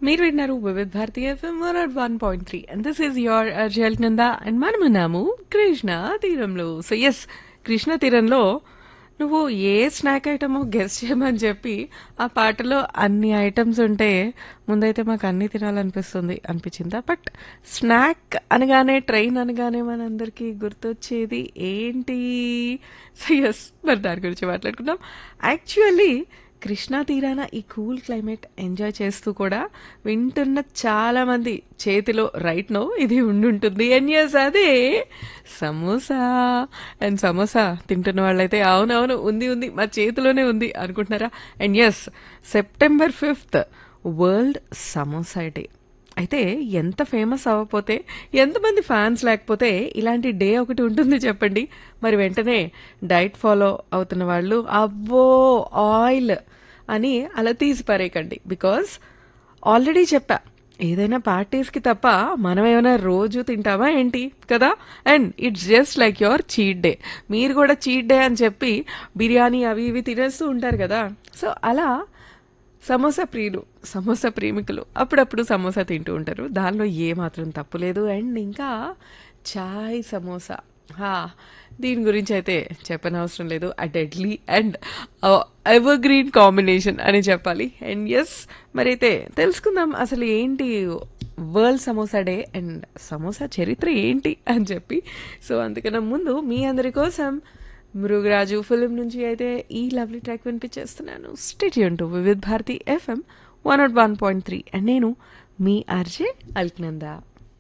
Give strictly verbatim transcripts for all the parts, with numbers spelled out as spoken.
మీరు విన్నారు Vividh Bharati FM one not one point three and this is your అర్జల్ Nanda and మనమున్నాము Krishna తీరంలో. So yes, Krishna తీరంలో నువ్వు ఏ స్నాక్ ఐటమో గెస్ట్ చేయమని చెప్పి ఆ పాటలో అన్ని ఐటమ్స్ ఉంటే ముందైతే మాకు అన్ని తినాలనిపిస్తుంది అనిపించిందా. బట్ స్నాక్ అనగానే, ట్రైన్ అనగానే మనందరికీ గుర్తొచ్చేది ఏంటి? సో ఎస్, మరి దాని గురించి మాట్లాడుకుందాం. యాక్చువల్లీ కృష్ణా తీరాన ఈ కూల్ క్లైమేట్ ఎంజాయ్ చేస్తూ కూడా వింటున్న చాలా మంది చేతిలో రైట్ నో ఇది ఉండుంటుంది. అండ్ ఎస్, అదే సమోసా. అండ్ సమోసా తింటున్న వాళ్ళైతే అవునవును ఉంది ఉంది మా చేతిలోనే ఉంది అనుకుంటున్నారా? And yes, September fifth world samosa day. అయితే ఎంత ఫేమస్ అవ్వకపోతే, ఎంతమంది ఫ్యాన్స్ లేకపోతే ఇలాంటి డే ఒకటి ఉంటుంది చెప్పండి. మరి వెంటనే డైట్ ఫాలో అవుతున్న వాళ్ళు అబ్బో ఆయిల్ అని అలా తీసి పారేయకండి. బికాజ్ ఆల్రెడీ చెప్పా, ఏదైనా పార్టీస్కి తప్ప మనం ఏమైనా రోజు తింటామా ఏంటి కదా. And it's just like your cheat day. మీరు కూడా చీట్ డే అని చెప్పి బిర్యానీ అవి ఇవి తినేస్తూ ఉంటారు కదా. సో అలా సమోసా ప్రియులు, సమోసా ప్రేమికులు అప్పుడప్పుడు సమోసా తింటూ ఉంటారు. దానిలో ఏ మాత్రం తప్పు లేదు. అండ్ ఇంకా చాయ్ సమోసా, హా దీని గురించి అయితే చెప్పనవసరం లేదు. ఆ deadly and ever green combination అని చెప్పాలి. అండ్ ఎస్, మరైతే తెలుసుకుందాం అసలు ఏంటి world samosa day and samosa చరిత్ర ఏంటి అని చెప్పి. సో అందుకన్నా ముందు మీ అందరి కోసం మృగరాజు ఫిలిం నుంచి అయితే ఈ lovely track వినిపించేస్తున్నాను. State Yoon to Vividh Bharati FM one not one point three and నేను మీ ఆర్జే అల్క్నందా.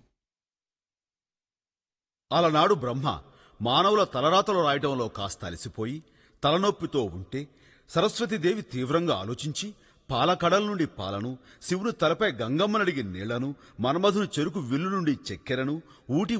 అలనాడు బ్రహ్మ మానవుల తలరాతలు రాయటంలో కాస్త అలసిపోయి తలనొప్పితో ఉంటే సరస్వతీదేవి తీవ్రంగా ఆలోచించి పాలకడల నుండి పాలను, శివుని తలపై గంగమ్మనడిగి నీళ్లను, మన్మధుని చెరుకు విల్లు నుండి చక్కెరను, ఊటి